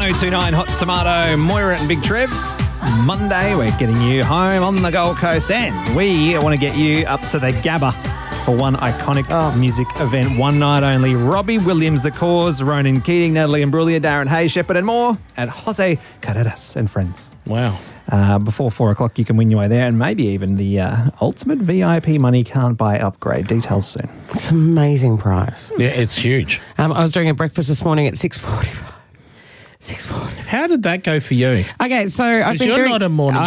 1029 Hot Tomato, Moira and Big Trev. Monday, we're getting you home on the Gold Coast, and we want to get you up to the Gabba for one iconic music event, one night only. Robbie Williams, The Cause, Ronan Keating, Natalie Imbruglia, Darren Hayes, Shepherd, and more at Jose Carreras and Friends. Wow. Before 4 o'clock, you can win your way there, and maybe even the ultimate VIP money can't buy upgrade. Details soon. It's an amazing prize. Yeah, it's huge. I was doing a breakfast this morning at 6:45. 6:40. How did that go for you? Okay, so I've been you're doing... not a morning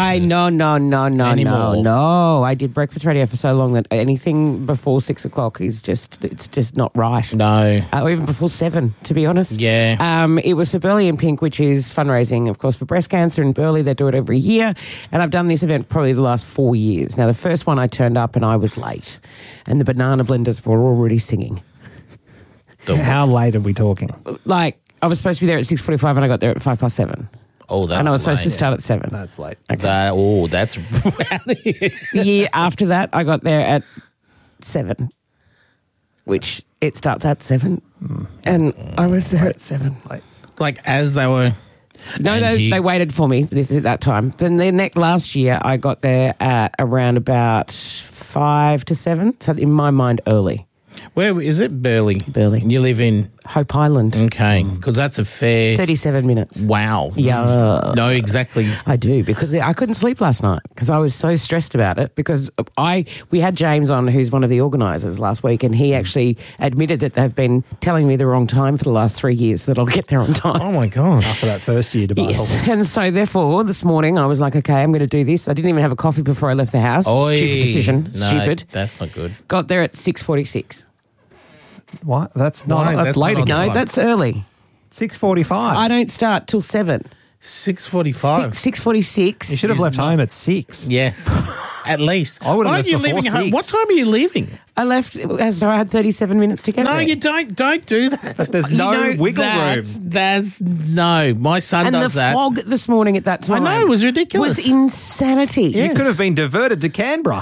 No. I did breakfast radio for so long that anything before 6 o'clock is just not right. No. Or even before 7, to be honest. Yeah. It was for Burley and Pink, which is fundraising, of course, for breast cancer in Burley. They do it every year. And I've done this event probably the last 4 years. Now, the first one I turned up and I was late. And the banana blenders were already singing. How late are we talking? Like, I was supposed to be there at 6:45 and I got there at 7:05. Oh, that's And I was supposed to late. start at 7. That's late. Okay. That's The year after that, I got there at 7, which it starts at 7. And I was there at 7. like as they were. No, And they waited for me at that time. Then last year, I got there at around about 5 to 7. So in my mind, early. Where is it? Burley. Burley. You live in. Hope Island. Okay, because that's a fair. 37 minutes. Wow. Yeah. No, exactly. I do, because I couldn't sleep last night because I was so stressed about it, because we had James on, who's one of the organisers, last week, and he actually admitted that they've been telling me the wrong time for the last 3 years, that I'll get there on time. Oh my God. After that first year debacle. Yes, and so therefore this morning I was like, okay, I'm going to do this. I didn't even have a coffee before I left the house. Oi. Stupid decision. No, Stupid. That's not good. Got there at 6:46. What? That's not. No, that's that's late not again. on No, time. that's early. 6:45. I don't start till 7. 6:45. 6:46. You should have left home at 6. Yes, at least. I would have Why left are you before leaving home? 6. What time are you leaving? I left, so I had 37 minutes to get No, there. you don't. Don't do that. But there's no wiggle room. That's no. My son And does the that. fog this morning at that time. I know, it was ridiculous. Was insanity. You could have been diverted to Canberra.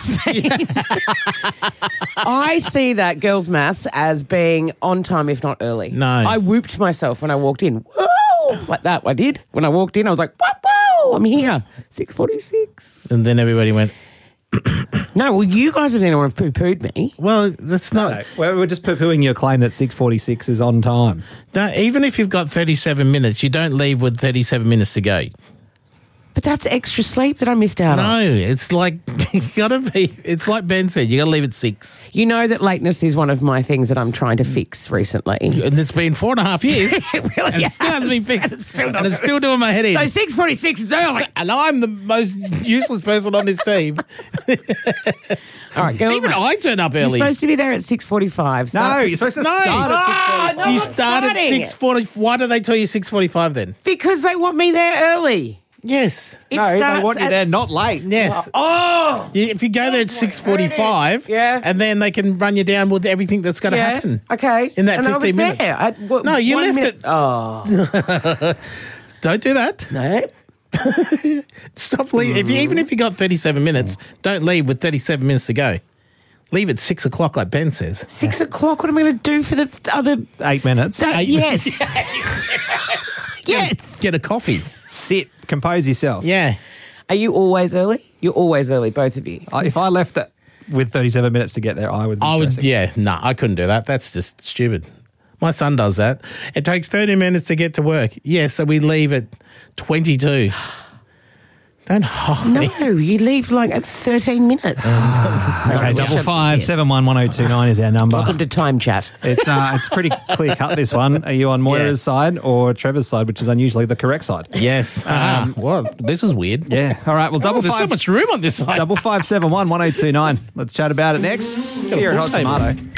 I see that girls' maths as being on time, if not early. No. I whooped myself when I walked in. Whoa! Like that, I did. When I walked in, I was like, whoa, I'm here. 6:46. And then everybody went, No, well, you guys are the only one who poo-pooed me. well, that's not. We're just poo-pooing your claim that 6:46 is on time. Even if you've got 37 minutes, you don't leave with 37 minutes to go. But that's extra sleep that I missed out on. No, it's like, you gotta be, it's like Ben said, you gotta leave at 6. You know that lateness is one of my things that I'm trying to fix recently. And it's been 4.5 years. It really and it still hasn't been has. fixed. And it's still not and it's still doing my head in. So 6:46 is early. And I'm the most useless person on this team. All right, girls. Even I turn up You're early. supposed to be there at 6:45. No, you're supposed to start at 6:45. no, You I'm start at starting. 6:40. Why do they tell you 6:45 then? Because they want me there early. Yes. It No, they starts want you at- there not late. Yes. Oh! If you go there at 6:45, Yeah. and then they can run you down with everything that's going to Yeah. happen. Okay. In that and 15 I was minutes. There. No, you 1 left minute. it. Oh. Don't do that. No. Stop leaving. Even if you got 37 minutes, don't leave with 37 minutes to go. Leave at 6 o'clock, like Ben says. 6 o'clock, what am I going to do for the other... 8 minutes. Yes. Yes. Get a coffee. Sit. Compose yourself. Yeah. Are you always early? You're always early, both of you. If I left it with 37 minutes to get there, I would be stressing. I couldn't do that. That's just stupid. My son does that. It takes 30 minutes to get to work. Yeah, so we leave at 22. Don't hold me. No, you leave like at 13 minutes. Okay, 5571109 is our number. Welcome to Time Chat. It's pretty clear cut, this one. Are you on Moira's side or Trevor's side, which is unusually the correct side? Yes. Well, this is weird. Yeah. All right. Well, There's so much room on this side. 5571109. Let's chat about it next here at Hot Tomato.